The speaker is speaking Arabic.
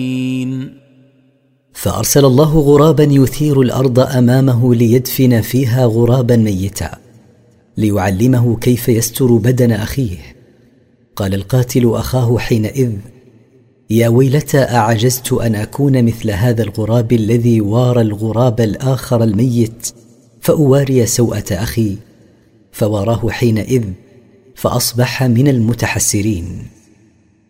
فأرسل الله غرابا يثير الأرض أمامه ليدفن فيها غرابا ميتا ليعلمه كيف يستر بدن أخيه. قال القاتل أخاه حينئذ: يا ويلتى، أعجزت أن أكون مثل هذا الغراب الذي وارى الغراب الآخر الميت فأواري سوءة أخي. فواراه حينئذ فأصبح من المتحسرين.